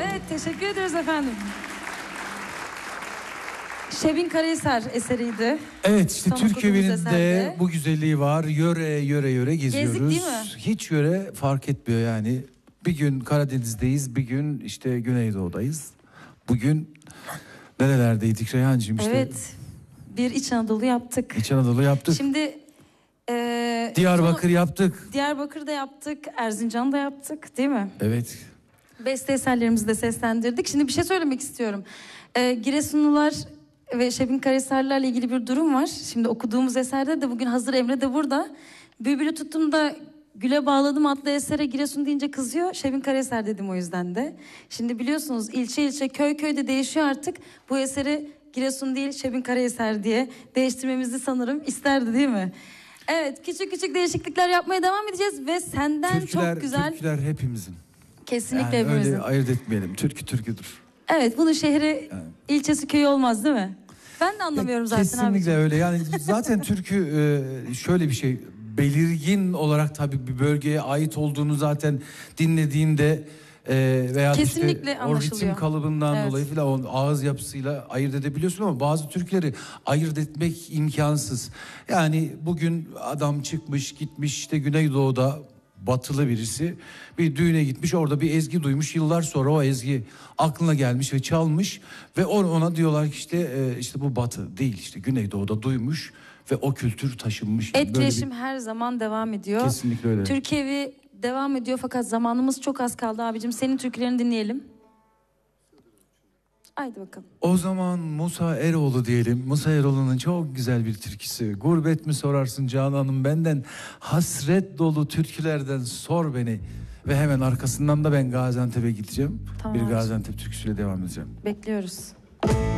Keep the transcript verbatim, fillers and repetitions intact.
Evet, teşekkür ederiz efendim. Şebin Karahisar eseriydi. Evet, işte Son Türk okuduğumuz evinde eserde. bu güzelliği var. Yöre yöre yöre geziyoruz. Gezdik değil mi? Hiç yöre fark etmiyor yani. Bir gün Karadeniz'deyiz, bir gün işte Güneydoğu'dayız. Bugün nerelerdeydik Reyhancığım işte? Evet, bir İç Anadolu yaptık. İç Anadolu yaptık. Şimdi... E, Diyarbakır son- yaptık. Diyarbakır'da yaptık, Erzincan'da yaptık değil mi? Evet. Beste eserlerimizi de seslendirdik. Şimdi bir şey söylemek istiyorum. Ee, Giresunlular ve Şebin Karahisarlar'la ilgili bir durum var. Şimdi okuduğumuz eserde de bugün hazır Emre de burada. Bülbülü tuttum da güle bağladım adlı esere Giresun deyince kızıyor. Şebin Karahisar dedim o yüzden de. Şimdi biliyorsunuz ilçe ilçe köy köyde değişiyor artık. Bu eseri Giresun değil Şebin Karahisar diye değiştirmemizi sanırım isterdi değil mi? Evet, küçük küçük değişiklikler yapmaya devam edeceğiz ve senden Türküler, çok güzel... Türküler hepimizin. Kesinlikle Yani hepimizin. öyle ayırt etmeyelim. Türkü türküdür. Evet, bunun şehri, Yani. ilçesi, köyü olmaz değil mi? Ben de anlamıyorum zaten Kesinlikle abiciğim. öyle. Yani zaten türkü e, şöyle bir şey. Belirgin olarak tabii bir bölgeye ait olduğunu zaten dinlediğinde e, veya Kesinlikle işte o anlaşılıyor. ritim kalıbından Evet. dolayı falan o ağız yapısıyla ayırt edebiliyorsun ama bazı türküleri ayırt etmek imkansız. Yani bugün adam çıkmış gitmiş işte Güneydoğu'da batılı birisi bir düğüne gitmiş, orada bir ezgi duymuş, yıllar sonra o ezgi aklına gelmiş ve çalmış ve ona diyorlar ki işte e, işte bu batı değil, işte Güneydoğu'da duymuş ve o kültür taşınmış. Yani Etkileşim bir... her zaman devam ediyor. Kesinlikle öyle. Türkiye'vi devam ediyor fakat zamanımız çok az kaldı abicim. Senin türkülerini dinleyelim. Haydi bakalım. O zaman Musa Eroğlu diyelim. Musa Eroğlu'nun çok güzel bir türküsü. Gurbet mi sorarsın Canan'ım benden, hasret dolu türkülerden sor beni. Ve hemen arkasından da ben Gaziantep'e gideceğim. Tamam Bir abiciğim. Gaziantep türküsüyle devam edeceğim. Bekliyoruz.